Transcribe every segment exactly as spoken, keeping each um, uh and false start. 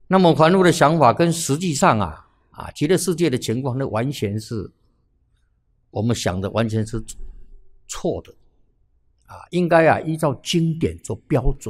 那么凡夫的想法跟实际上啊啊极乐世界的情况，那完全是我们想的完全是错的啊！应该啊依照经典做标准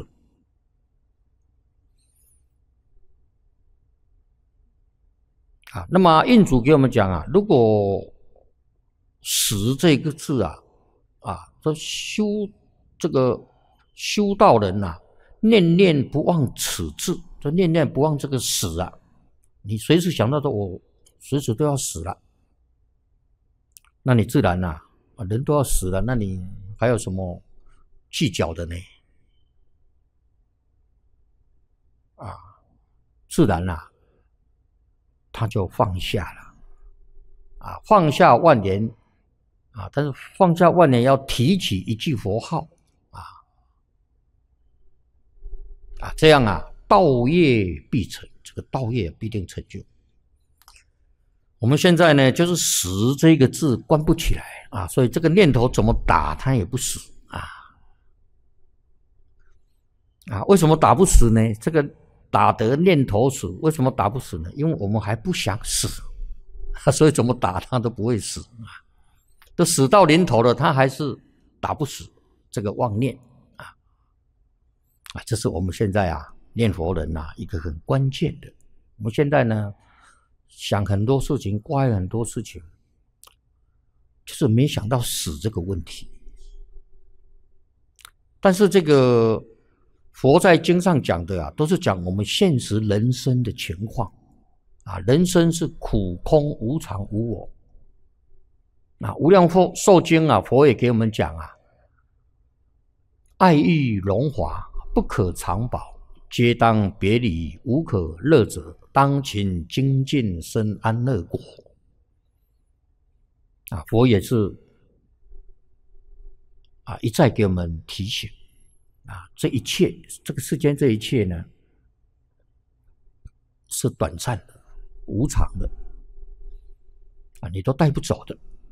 啊。那么印祖给我们讲啊，如果死这个字啊啊，说修这个修道人呐、啊，念念不忘此字，就念念不忘这个死啊，你随时想到说我随时都要死了，那你自然啊，人都要死了，那你还有什么计较的呢？啊，自然啊，他就放下了，啊，放下万年，啊，但是放下万年要提起一句佛号，啊啊，这样啊，道业必成，这个道业必定成就。我们现在呢，就是死这个字关不起来啊，所以这个念头怎么打它也不死啊啊！为什么打不死呢？这个打得念头死，为什么打不死呢？因为我们还不想死，所以怎么打它都不会死啊。都死到临头了，他还是打不死这个妄念啊啊！这是我们现在啊念佛人呐、啊、一个很关键的。我们现在呢想很多事情，挂很多事情，就是没想到死这个问题。但是这个佛在经上讲的啊，都是讲我们现实人生的情况啊，人生是苦空无常无我。那无量寿经啊，佛也给我们讲啊，爱欲荣华不可长保，皆当别离，无可乐者，当勤精进生安乐果。啊，佛也是啊一再给我们提醒啊，这一切这个世间这一切呢，是短暂的、无常的啊，你都带不走的。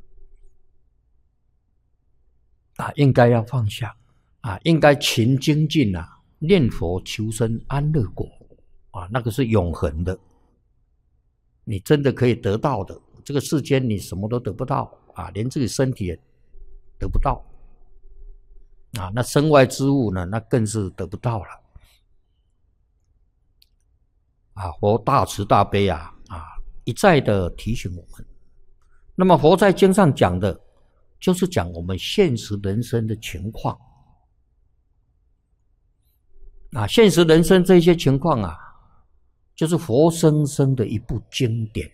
啊，应该要放下啊，应该勤精进啊，念佛求生安乐果啊，那个是永恒的，你真的可以得到的。这个世间你什么都得不到啊，连自己身体也得不到啊，那身外之物呢，那更是得不到了啊。佛大慈大悲啊啊，一再的提醒我们。那么佛在经上讲的，就是讲我们现实人生的情况啊，现实人生这些情况啊，就是活生生的一部经典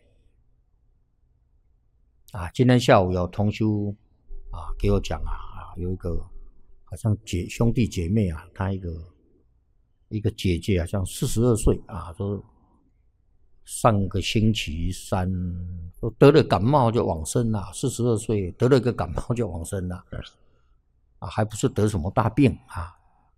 啊。今天下午有同修啊给我讲啊，啊有一个好像姐兄弟姐妹啊，他一个一个姐姐好像四十二岁啊，说上个星期三得了感冒就往生了，四十二岁得了个感冒就往生了，啊，还不是得什么大病啊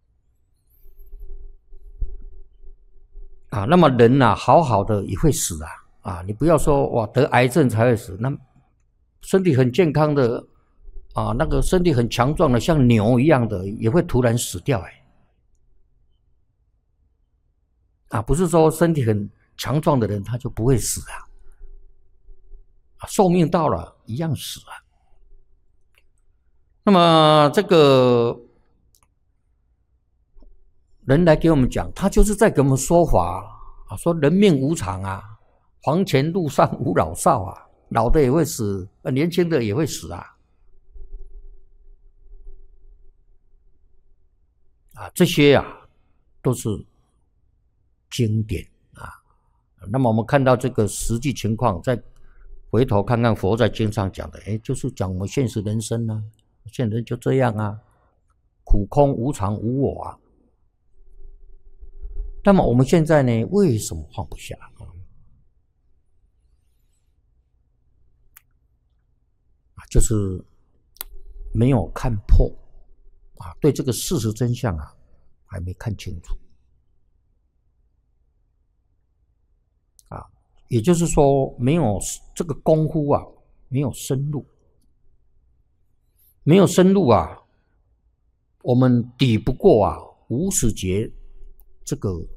啊！那么人啊，好好的也会死啊啊！你不要说哇得癌症才会死，那身体很健康的啊，那个身体很强壮的像牛一样的也会突然死掉哎啊！不是说身体很强壮的人他就不会死啊，啊寿命到了一样死啊。那么这个人来给我们讲，他就是在给我们说法啊，说人命无常啊，黄泉路上无老少啊，老的也会死，年轻的也会死啊。啊，这些啊都是经典啊。那么我们看到这个实际情况，再回头看看佛在经上讲的，哎，就是讲我们现实人生啊，现实人就这样啊，苦空无常无我啊。那么我们现在呢，为什么放不下？就是没有看破啊，对这个事实真相啊，还没看清楚啊。也就是说，没有这个功夫啊，没有深入，没有深入啊，我们抵不过啊无始劫这个